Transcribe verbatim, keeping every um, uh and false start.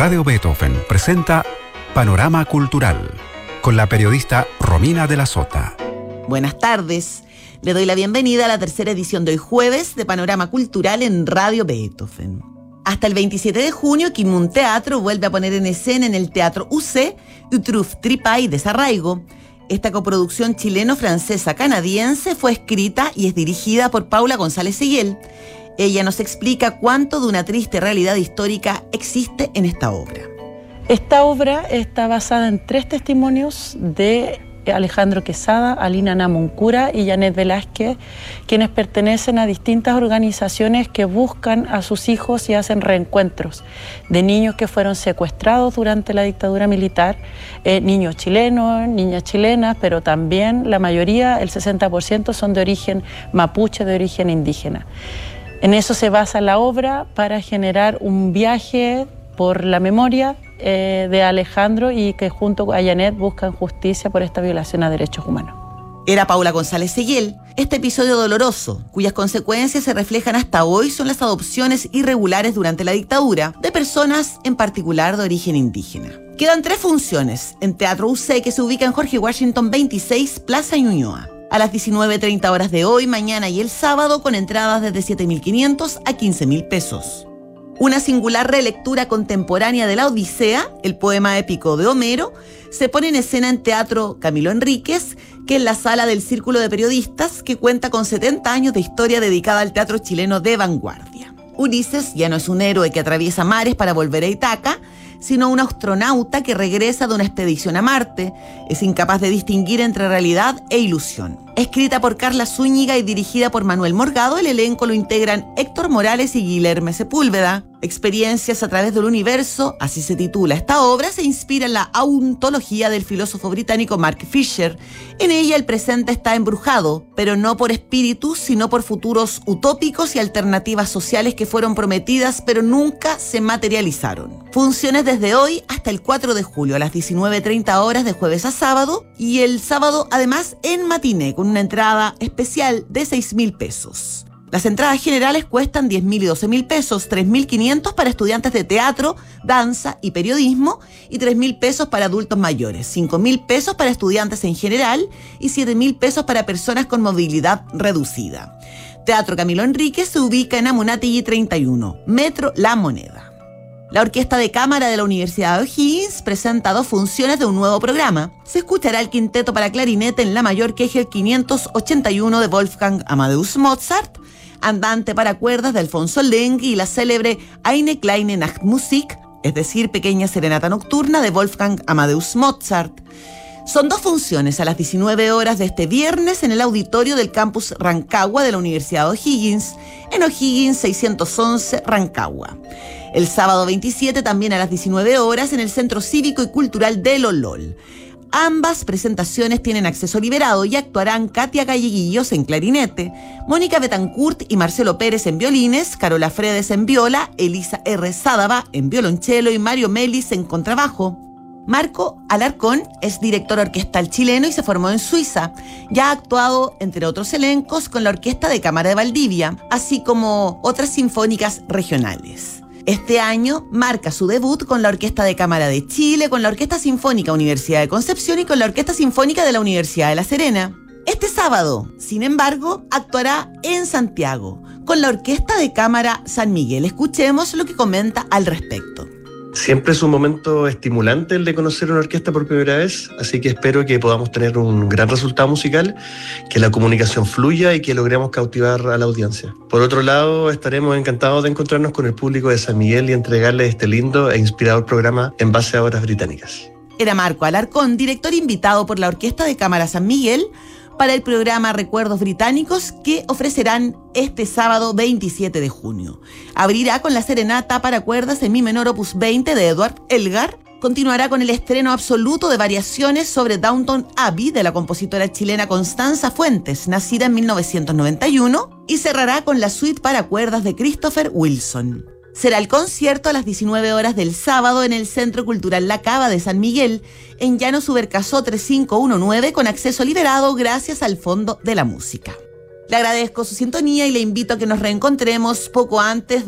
Radio Beethoven presenta Panorama Cultural con la periodista Romina de la Sota. Buenas tardes. Le doy la bienvenida a la tercera edición de hoy jueves de Panorama Cultural en Radio Beethoven. Hasta el veintisiete de junio, Kimun Teatro vuelve a poner en escena en el Teatro U C Utruf Tripay Desarraigo. Esta coproducción chileno-francesa-canadiense fue escrita y es dirigida por Paula González Seguel. Ella nos explica cuánto de una triste realidad histórica existe en esta obra. Esta obra está basada en tres testimonios de Alejandro Quesada, Alina Namuncura y Janet Velázquez, quienes pertenecen a distintas organizaciones que buscan a sus hijos y hacen reencuentros de niños que fueron secuestrados durante la dictadura militar, eh, niños chilenos, niñas chilenas, pero también la mayoría, el sesenta por ciento, son de origen mapuche, de origen indígena. En eso se basa la obra para generar un viaje por la memoria eh, de Alejandro y que junto a Janet buscan justicia por esta violación a derechos humanos. Era Paula González Seguel. Este episodio doloroso, cuyas consecuencias se reflejan hasta hoy, son las adopciones irregulares durante la dictadura de personas en particular de origen indígena. Quedan tres funciones en Teatro U C, que se ubica en Jorge Washington veintiséis, Plaza Ñuñoa, a las diecinueve treinta horas de hoy, mañana y el sábado, con entradas desde siete mil quinientos a quince mil pesos. Una singular relectura contemporánea de la Odisea, el poema épico de Homero, se pone en escena en Teatro Camilo Enríquez, que es la sala del Círculo de Periodistas, que cuenta con setenta años de historia dedicada al teatro chileno de vanguardia. Ulises ya no es un héroe que atraviesa mares para volver a Ítaca, sino un astronauta que regresa de una expedición a Marte. Es incapaz de distinguir entre realidad e ilusión. Escrita por Carla Zúñiga y dirigida por Manuel Morgado, el elenco lo integran Héctor Morales y Guilherme Sepúlveda. Experiencias a través del universo, así se titula esta obra, se inspira en la ontología del filósofo británico Mark Fisher. En ella el presente está embrujado, pero no por espíritus, sino por futuros utópicos y alternativas sociales que fueron prometidas, pero nunca se materializaron. Funciones desde hoy hasta el cuatro de julio a las diecinueve treinta horas de jueves a sábado, y el sábado además en matiné, con una entrada especial de seis mil pesos. Las entradas generales cuestan diez mil y doce mil pesos, tres mil quinientos para estudiantes de teatro, danza y periodismo y tres mil pesos para adultos mayores, cinco mil pesos para estudiantes en general y siete mil pesos para personas con movilidad reducida. Teatro Camilo Enríquez se ubica en Amunátegui treinta y uno, Metro La Moneda. La Orquesta de Cámara de la Universidad de O'Higgins presenta dos funciones de un nuevo programa. Se escuchará el quinteto para clarinete en la mayor Kegel quinientos ochenta y uno de Wolfgang Amadeus Mozart, Andante para cuerdas de Alfonso Lengi y la célebre Eine kleine Nachtmusik, es decir, Pequeña Serenata Nocturna de Wolfgang Amadeus Mozart. Son dos funciones a las diecinueve horas de este viernes en el auditorio del campus Rancagua de la Universidad de O'Higgins, en O'Higgins seiscientos once, Rancagua. El sábado veintisiete también a las diecinueve horas en el Centro Cívico y Cultural de Lolol. Ambas presentaciones tienen acceso liberado y actuarán Katia Galleguillos en clarinete, Mónica Betancourt y Marcelo Pérez en violines, Carola Fredes en viola, Elisa R. Sádava en violonchelo y Mario Melis en contrabajo. Marco Alarcón es director orquestal chileno y se formó en Suiza. Ya ha actuado, entre otros elencos, con la Orquesta de Cámara de Valdivia, así como otras sinfónicas regionales. Este año marca su debut con la Orquesta de Cámara de Chile, con la Orquesta Sinfónica Universidad de Concepción y con la Orquesta Sinfónica de la Universidad de La Serena. Este sábado, sin embargo, actuará en Santiago con la Orquesta de Cámara San Miguel. Escuchemos lo que comenta al respecto. Siempre es un momento estimulante el de conocer una orquesta por primera vez, así que espero que podamos tener un gran resultado musical, que la comunicación fluya y que logremos cautivar a la audiencia. Por otro lado, estaremos encantados de encontrarnos con el público de San Miguel y entregarles este lindo e inspirador programa en base a obras británicas. Era Marco Alarcón, director invitado por la Orquesta de Cámara San Miguel, para el programa Recuerdos Británicos que ofrecerán este sábado veintisiete de junio. Abrirá con la serenata para cuerdas en mi menor opus veinte de Edward Elgar. Continuará con el estreno absoluto de variaciones sobre Downton Abbey de la compositora chilena Constanza Fuentes, nacida en mil novecientos noventa y uno, y cerrará con la suite para cuerdas de Christopher Wilson. Será el concierto a las diecinueve horas del sábado en el Centro Cultural La Cava de San Miguel, en Llano Subercasó tres cinco uno nueve, con acceso liberado gracias al Fondo de la Música. Le agradezco su sintonía y le invito a que nos reencontremos poco antes de